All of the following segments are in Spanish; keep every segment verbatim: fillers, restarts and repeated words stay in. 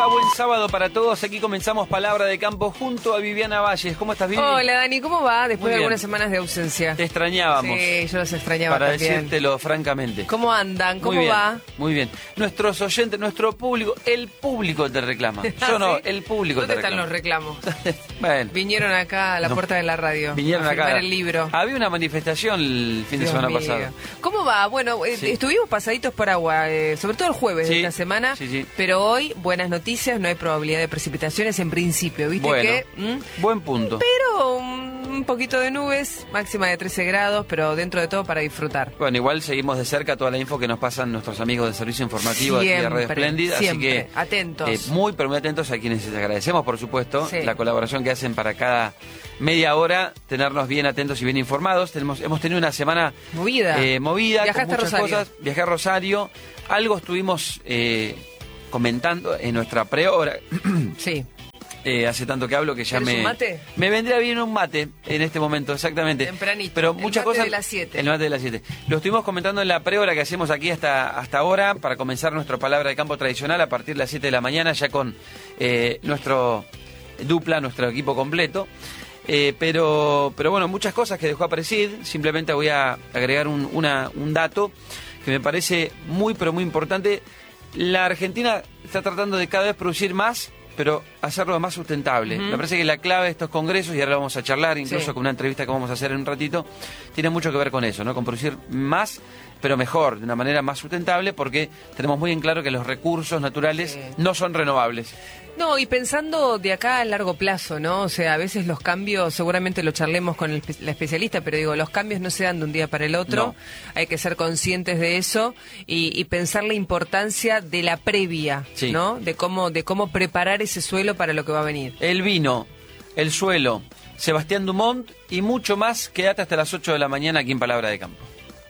Buen sábado para todos, aquí comenzamos Palabra de Campo junto a Viviana Valles. ¿Cómo estás, Vivi? Hola, Dani, ¿cómo va? Después Muy de bien. algunas semanas de ausencia. Te extrañábamos. Sí, yo los extrañaba Para también. decírtelo francamente. ¿Cómo andan? ¿Cómo Muy bien, va? Muy bien. Nuestros oyentes, nuestro público, el público te reclama. Yo no, ¿Sí? el público ¿Dónde te están reclama. los reclamos? Bueno. Vinieron acá a la No. puerta de la radio. Vinieron a acá. firmar el libro. Había una manifestación el fin de Dios semana mío. pasado. ¿Cómo va? Bueno, eh, Sí. estuvimos pasaditos por agua, eh, sobre todo el jueves Sí, de esta semana, sí, sí. pero hoy, buenas noticias, no hay probabilidad de precipitaciones en principio, ¿viste Bueno, que? ¿Mm? buen punto. Pero un, un poquito de nubes, máxima de trece grados, pero dentro de todo para disfrutar. Bueno, igual seguimos de cerca toda la info que nos pasan nuestros amigos del Servicio Informativo de aquí de Radio Siempre, Espléndida. siempre. Así que Atentos. eh, muy, pero muy atentos a quienes les agradecemos, por supuesto, Sí. la colaboración que hacen para cada media hora, tenernos bien atentos y bien informados. Tenemos, hemos tenido una semana Movida. eh, movida, con Viajaste a muchas Rosario. cosas. Viajé a Rosario. Algo estuvimos eh, comentando en nuestra pre-hora. Sí. Eh, hace tanto que hablo que ya ¿Querés me... un mate? Me vendría bien un mate en este momento, exactamente. Tempranito. Pero El muchas mate cosas... de las siete. El mate de las siete. Lo estuvimos comentando en la pre-hora que hacemos aquí hasta, hasta ahora para comenzar nuestra palabra de campo tradicional a partir de las siete de la mañana, ya con eh, nuestro dupla, nuestro equipo completo. Eh, pero, pero bueno, muchas cosas que dejó aparecer. Simplemente voy a agregar un, una, un dato que me parece muy, pero muy importante. La Argentina está tratando de cada vez producir más, pero hacerlo más sustentable. Uh-huh. Me parece que la clave de estos congresos, y ahora lo vamos a charlar, incluso Sí. con una entrevista que vamos a hacer en un ratito, tiene mucho que ver con eso, ¿no? Con producir más, pero mejor, de una manera más sustentable, porque tenemos muy en claro que los recursos naturales Sí. no son renovables. No, y pensando de acá a largo plazo, ¿no? O sea, a veces los cambios, seguramente lo charlemos con el, la especialista, pero digo, los cambios no se dan de un día para el otro, No. hay que ser conscientes de eso y, y pensar la importancia de la previa, Sí. ¿no? De cómo, de cómo preparar ese suelo para lo que va a venir. El vino, el suelo, Sebastián Dumont y mucho más. Quédate hasta las ocho de la mañana aquí en Palabra de Campo.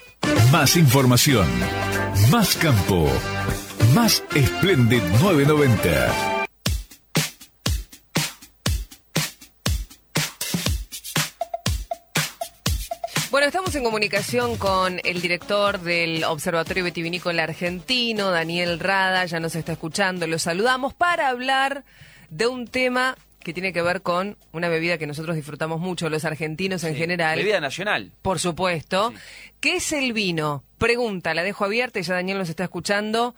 Más información, más campo, más Splendid novecientos noventa. Bueno, estamos en comunicación con el director del Observatorio Vitivinícola Argentino, Daniel Rada, ya nos está escuchando, lo saludamos para hablar de un tema que tiene que ver con una bebida que nosotros disfrutamos mucho, los argentinos en Sí, general. Bebida nacional. Por supuesto. Sí. ¿Qué es el vino? Pregunta, la dejo abierta y ya Daniel nos está escuchando.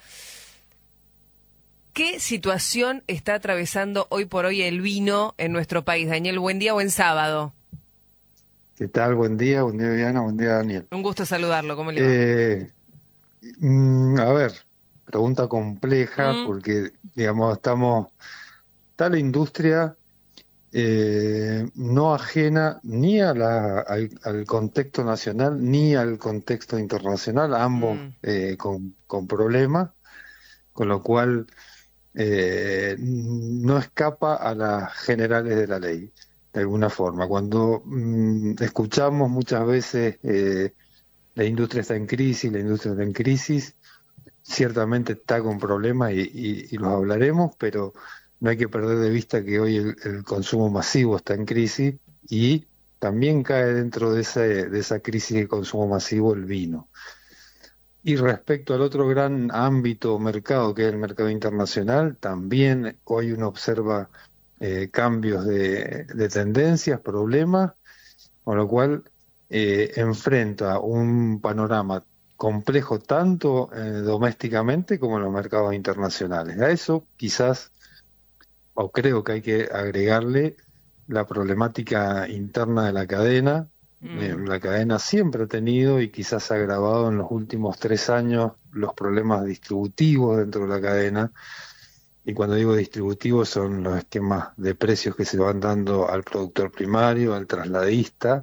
¿Qué situación está atravesando hoy por hoy el vino en nuestro país? Daniel, buen día, buen sábado. ¿Qué tal? Buen día, buen día Diana, buen día Daniel. Un gusto saludarlo, ¿cómo le va? Eh, mm, a ver, pregunta compleja Mm. porque, digamos, estamos, está la industria eh, no ajena ni a la, al, al contexto nacional ni al contexto internacional, ambos Mm. eh, con, con problemas, con lo cual eh, no escapa a las generales de la ley. De alguna forma, cuando mm, escuchamos muchas veces eh, la industria está en crisis, la industria está en crisis, ciertamente está con problemas y, y- y los hablaremos, pero no hay que perder de vista que hoy el, el consumo masivo está en crisis y también cae dentro de, ese, de esa crisis de consumo masivo el vino. Y respecto al otro gran ámbito o mercado que es el mercado internacional, también hoy uno observa eh, cambios de, de tendencias, problemas, con lo cual eh, enfrenta un panorama complejo tanto eh, domésticamente como en los mercados internacionales. A eso quizás, o creo que hay que agregarle la problemática interna de la cadena. Mm. Eh, la cadena siempre ha tenido y quizás ha agravado en los últimos tres años los problemas distributivos dentro de la cadena. Y cuando digo distributivos son los esquemas de precios que se van dando al productor primario, al trasladista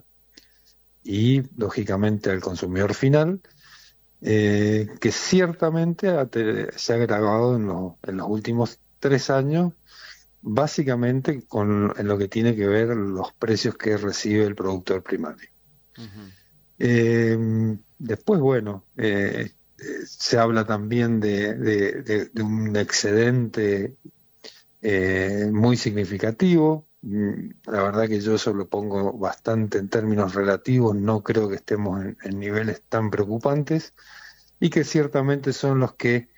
y lógicamente al consumidor final, eh, que ciertamente ha te- se ha agravado en, lo- en los últimos tres años, básicamente con en lo que tiene que ver los precios que recibe el productor primario. Ujú. Eh, después, bueno, eh, eh, se habla también de, de- de- de un excedente eh, muy significativo. Mm, La verdad que yo eso lo pongo bastante en términos relativos, no creo que estemos en, en niveles tan preocupantes y que ciertamente son los que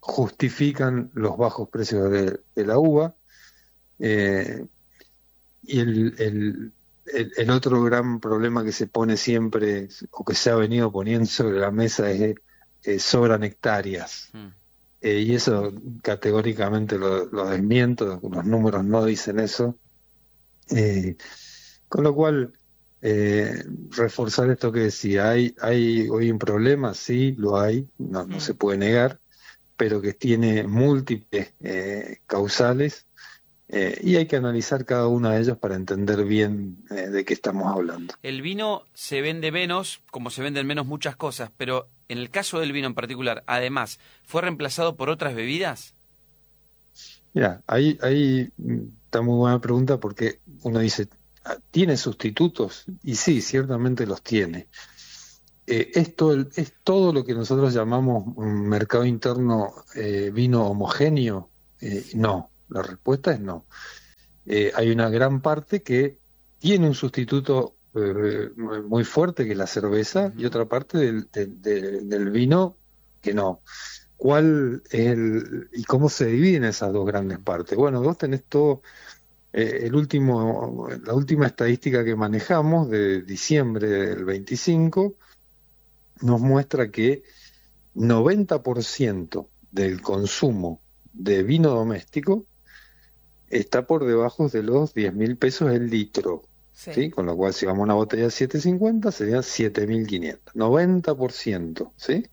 justifican los bajos precios de, de la uva. Eh, y el, el, el, el otro gran problema que se pone siempre, o que se ha venido poniendo sobre la mesa, es eh, sobran hectáreas. Mm. Eh, y eso categóricamente lo, lo desmiento, los números no dicen eso. Eh, con lo cual, eh, reforzar esto que decía, ¿hay, hay hoy un problema? Sí, lo hay, no, no mm. se puede negar, pero que tiene múltiples eh, causales. Eh, y hay que analizar cada uno de ellos para entender bien eh, de qué estamos hablando. El vino se vende menos, como se venden menos muchas cosas, pero en el caso del vino en particular, además, ¿fue reemplazado por otras bebidas? Mira, ahí, ahí está muy buena pregunta, porque uno dice, ¿tiene sustitutos? Y sí, ciertamente los tiene. Eh, esto es todo lo que nosotros llamamos un mercado interno eh, vino homogéneo. Eh, no. La respuesta es no. Eh, hay una gran parte que tiene un sustituto eh, muy fuerte, que es la cerveza, uh-huh. y otra parte del, del, del, del vino que no. ¿Cuál es el, y cómo se dividen esas dos grandes partes? Bueno, vos tenés todo, eh, el último, la última estadística que manejamos de diciembre del veinticinco nos muestra que noventa por ciento del consumo de vino doméstico está por debajo de los diez mil pesos el litro, sí. ¿sí? Con lo cual, si vamos a una botella de siete cincuenta, serían siete mil quinientos. noventa por ciento, ¿sí?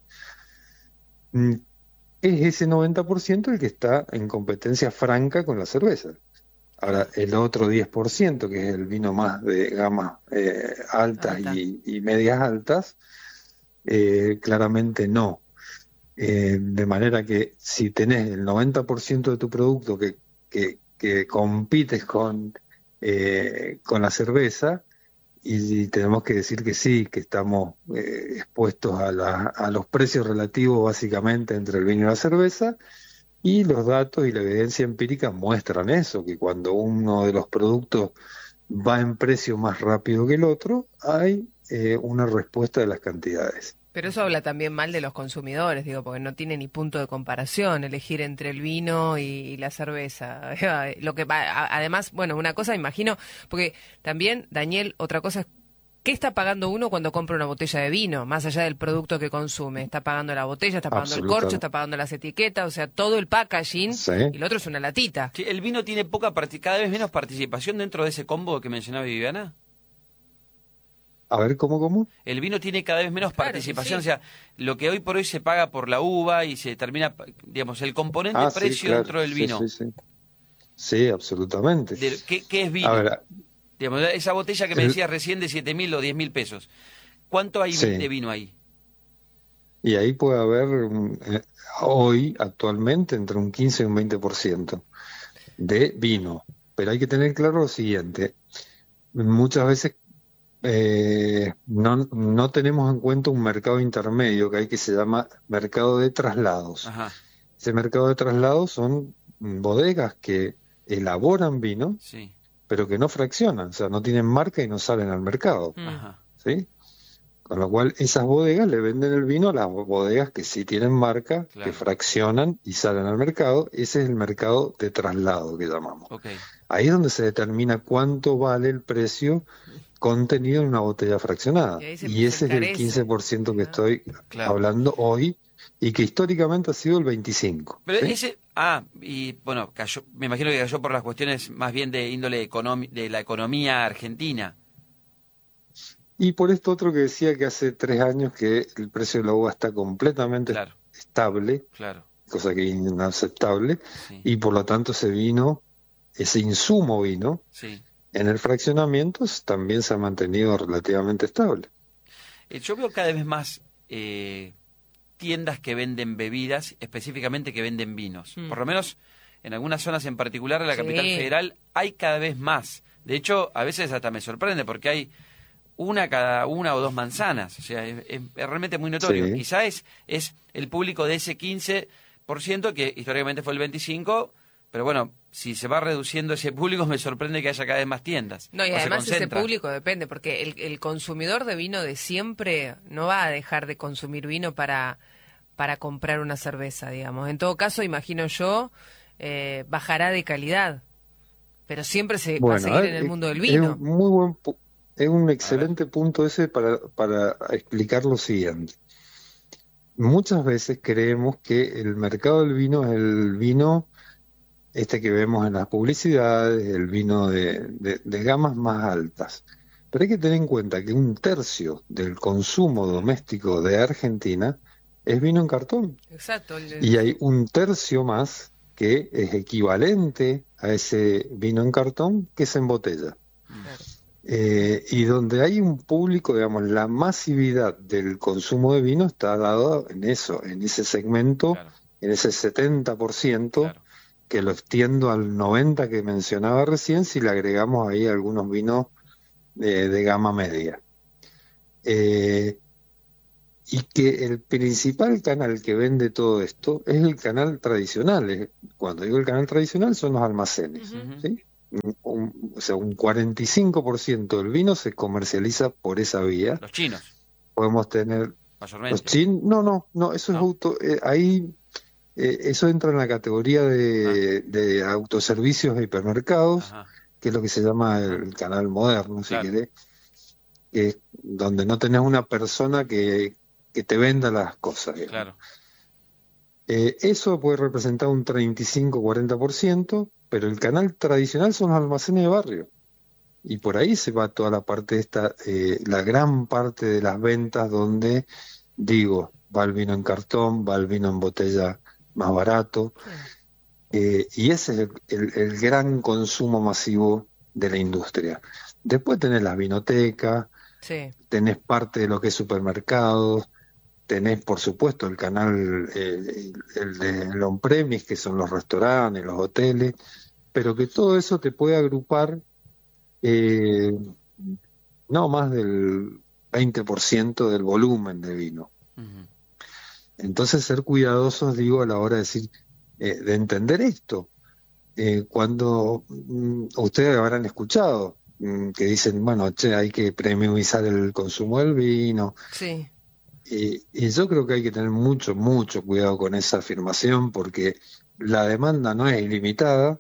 Es ese noventa por ciento el que está en competencia franca con la cerveza. Ahora, el otro diez por ciento, que es el vino más de gamas eh, altas Alta. y, y medias altas, eh, claramente no. Eh, de manera que si tenés el noventa por ciento de tu producto que, que que compites con, eh, con la cerveza, y tenemos que decir que sí, que estamos eh, expuestos a, la, a los precios relativos básicamente entre el vino y la cerveza, y los datos y la evidencia empírica muestran eso, que cuando uno de los productos va en precio más rápido que el otro, hay eh, una respuesta de las cantidades. Pero eso habla también mal de los consumidores, digo, porque no tiene ni punto de comparación elegir entre el vino y, y la cerveza. Lo que además, bueno, una cosa imagino, porque también, Daniel, otra cosa es, ¿qué está pagando uno cuando compra una botella de vino? Más allá del producto que consume. Está pagando la botella, está pagando el corcho, está pagando las etiquetas, o sea, todo el packaging, sí. Y lo otro es una latita. Sí, ¿el vino tiene poca cada vez menos participación dentro de ese combo que mencionaba Viviana? A ver, ¿cómo, cómo? El vino tiene cada vez menos claro, participación, sí. O sea, lo que hoy por hoy se paga por la uva y se termina, digamos, el componente ah, precio sí, claro. dentro del vino. Sí, sí, sí. sí absolutamente. De, ¿qué, ¿Qué es vino? A ver, digamos, esa botella que me decías recién de siete mil o diez mil pesos, ¿cuánto hay sí. de vino ahí? Y ahí puede haber, eh, hoy, actualmente, entre un quince y un veinte por ciento de vino. Pero hay que tener claro lo siguiente, muchas veces Eh, no, no tenemos en cuenta un mercado intermedio que hay, que se llama mercado de traslados. Ajá. Ese mercado de traslados son bodegas que elaboran vino, sí. pero que no fraccionan, o sea, no tienen marca y no salen al mercado. Ajá. ¿Sí? Con lo cual, esas bodegas le venden el vino a las bodegas que sí tienen marca, claro. que fraccionan y salen al mercado. Ese es el mercado de traslado que llamamos. Okay. Ahí es donde se determina cuánto vale el precio contenido en una botella fraccionada. Y, y ese es el quince por ciento que estoy claro. hablando hoy, y que históricamente ha sido el veinticinco por ciento. Pero ¿sí? ese, ah, y bueno, cayó, me imagino que cayó por las cuestiones más bien de índole economi, de la economía argentina. Y por esto otro que decía que hace tres años que el precio de la uva está completamente claro. estable, claro. cosa que es inaceptable, sí. y por lo tanto ese vino, ese insumo vino, sí. en el fraccionamiento también se ha mantenido relativamente estable. Eh, yo veo cada vez más eh, tiendas que venden bebidas, específicamente que venden vinos. Mm. Por lo menos en algunas zonas en particular de la sí. capital federal hay cada vez más. De hecho, a veces hasta me sorprende porque hay una cada una o dos manzanas. O sea, es, es realmente muy notorio. Sí. Quizá es, es el público de ese quince por ciento que históricamente fue el veinticinco por ciento, pero bueno, si se va reduciendo ese público, me sorprende que haya cada vez más tiendas. No, y además ese público depende, porque el, el consumidor de vino de siempre no va a dejar de consumir vino para, para comprar una cerveza, digamos. En todo caso, imagino yo, eh, bajará de calidad, pero siempre se bueno, va a seguir eh, en el mundo del es vino. un muy buen, es un excelente punto ese para, para explicar lo siguiente. Muchas veces creemos que el mercado del vino es el vino este que vemos en las publicidades, el vino de, de, de gamas más altas. Pero hay que tener en cuenta que un tercio del consumo doméstico de Argentina es vino en cartón. Exacto. El... Y hay un tercio más que es equivalente a ese vino en cartón que es en botella. Claro. Eh, y donde hay un público, digamos, la masividad del consumo de vino está dado en eso, en ese segmento, Claro. en ese setenta por ciento, Claro. que lo extiendo al noventa por ciento que mencionaba recién, si le agregamos ahí algunos vinos de, de gama media. Eh, y que el principal canal que vende todo esto es el canal tradicional. Es- Cuando digo el canal tradicional son los almacenes. Ujú. ¿Sí? Un- un- o sea, un cuarenta y cinco por ciento del vino se comercializa por esa vía. Los chinos, Podemos tener mayormente. los chinos, no, no, no, eso ¿No? es auto, eh, ahí eh, eso entra en la categoría de, de autoservicios e hipermercados, Ajá. que es lo que se llama el canal moderno, si Claro. querés, que es donde no tenés una persona que, que te venda las cosas, digamos. Claro. Eh, eso puede representar un treinta y cinco a cuarenta por ciento, pero el canal tradicional son los almacenes de barrio. Y por ahí se va toda la parte esta, eh, la gran parte de las ventas donde, digo, va el vino en cartón, va el vino en botella más barato, eh, y ese es el, el- el gran consumo masivo de la industria. Después tenés las vinotecas, Sí. tenés parte de lo que es supermercados, tenés por supuesto el canal, eh, el de on-premise, que son los restaurantes, los hoteles, pero que todo eso te puede agrupar eh, no más del veinte por ciento del volumen de vino. Ujú. Entonces ser cuidadosos, digo, a la hora de decir, eh, de entender esto. Eh, cuando mm, ustedes habrán escuchado mm, que dicen, bueno, che, hay que premiumizar el consumo del vino. Sí. Y, y yo creo que hay que tener mucho, mucho cuidado con esa afirmación porque la demanda no es ilimitada.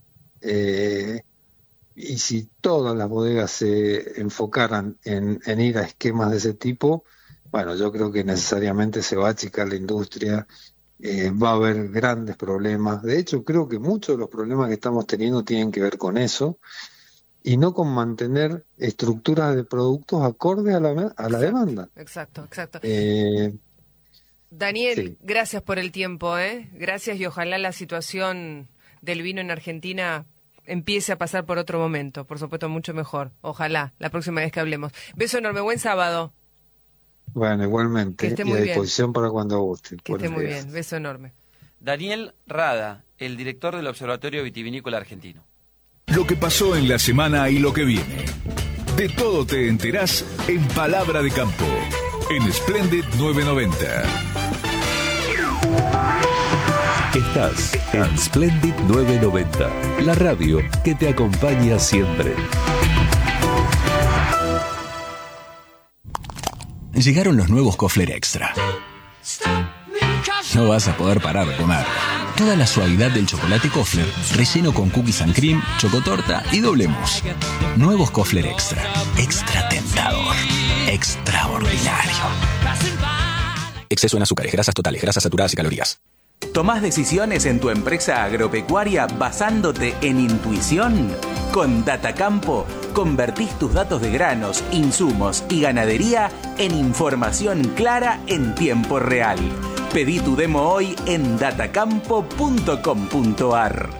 eh, y si todas las bodegas se enfocaran en, en ir a esquemas de ese tipo, bueno, yo creo que necesariamente se va a achicar la industria, eh, va a haber grandes problemas. De hecho, creo que muchos de los problemas que estamos teniendo tienen que ver con eso y no con mantener estructuras de productos acordes a la, a la Exacto. demanda. Exacto, exacto. Eh, Daniel, sí. gracias por el tiempo, ¿eh? Gracias y ojalá la situación del vino en Argentina empiece a pasar por otro momento, por supuesto mucho mejor. Ojalá, la próxima vez que hablemos. Beso enorme, buen sábado. bueno, Que igualmente, esté y muy a bien. disposición para cuando guste. Que esté Buenos muy días. bien, beso enorme. Daniel Rada, el director del Observatorio Vitivinícola Argentino. Lo que pasó en la semana y lo que viene. De todo te enterás en Palabra de Campo, en Splendid novecientos noventa. Estás en Splendid novecientos noventa, la radio que te acompaña siempre. Llegaron los nuevos Kofler Extra. No vas a poder parar de comer. Toda la suavidad del chocolate Kofler, relleno con cookies and cream, chocotorta y doble mousse. Nuevos Kofler Extra. Extra tentador. Extraordinario. Exceso en azúcares, grasas totales, grasas saturadas y calorías. ¿Tomás decisiones en tu empresa agropecuaria basándote en intuición? Con Datacampo, convertís tus datos de granos, insumos y ganadería en información clara en tiempo real. Pedí tu demo hoy en datacampo punto com punto ar.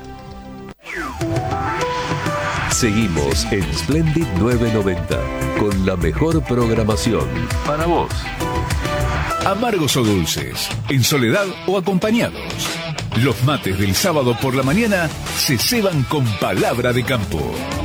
Seguimos en Splendid novecientos noventa, con la mejor programación para vos. Amargos o dulces, en soledad o acompañados. Los mates del sábado por la mañana se ceban con Palabra de Campo.